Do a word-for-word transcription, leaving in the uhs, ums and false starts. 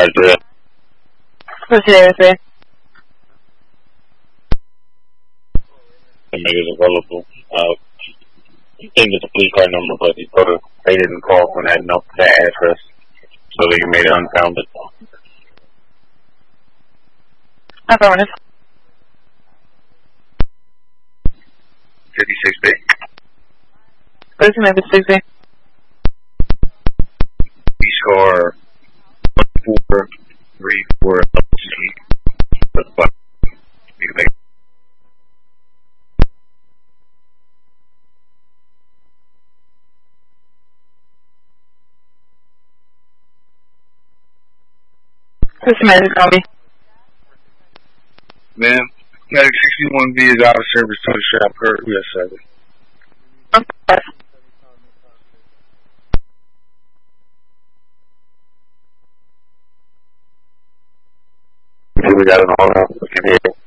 Roger. Procedere. To make it available. Uh, I think it's a police car number, but he told us they didn't call when that no that address, so they made it unfounded. Affirmative. fifty-six B. Person number six B. We score one four three four L C. That's fine. You can make Person number copy. Ma'am, Medic sixty-one B is out of service to the shop. Her U S seven. We got an all out.